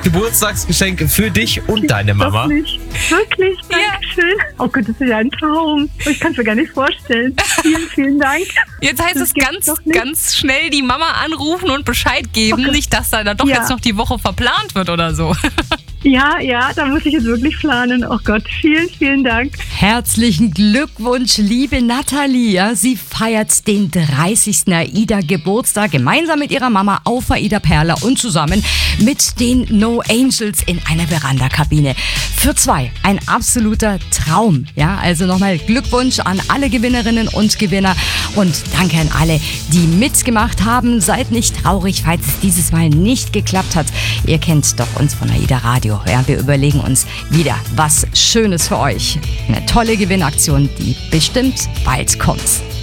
Geburtstagsgeschenk für dich und deine Mama. Wirklich, Dankeschön. Oh Gott, das ist ja ein Traum. Ich kann es mir gar nicht vorstellen. Vielen, vielen Dank. Jetzt heißt es ganz schnell die Mama anrufen und Bescheid geben, nicht, dass da doch jetzt noch die Woche verplant wird oder so. Ja, da muss ich jetzt wirklich planen. Oh Gott, vielen, vielen Dank. Herzlichen Glückwunsch, liebe Nathalie. Ja, sie feiert den 30. AIDA-Geburtstag gemeinsam mit ihrer Mama auf AIDA Perla und zusammen mit den No Angels in einer Verandakabine. Für 2 ein absoluter Traum. Ja, also nochmal Glückwunsch an alle Gewinnerinnen und Gewinner und danke an alle, die mitgemacht haben. Seid nicht traurig, falls es dieses Mal nicht geklappt hat. Ihr kennt doch uns von AIDA Radio. Ja, wir überlegen uns wieder was Schönes für euch. Eine tolle Gewinnaktion, die bestimmt bald kommt.